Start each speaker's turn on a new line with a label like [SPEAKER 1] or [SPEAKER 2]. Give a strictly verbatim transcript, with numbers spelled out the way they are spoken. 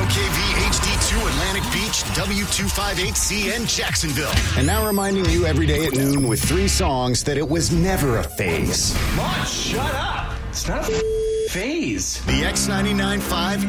[SPEAKER 1] O K V H D two Atlantic Beach, W two fifty-eight C N Jacksonville. And now reminding you every day at noon with three songs that it was never a phase.
[SPEAKER 2] Come on, shut up. It's not a phase.
[SPEAKER 1] The X ninety-nine point five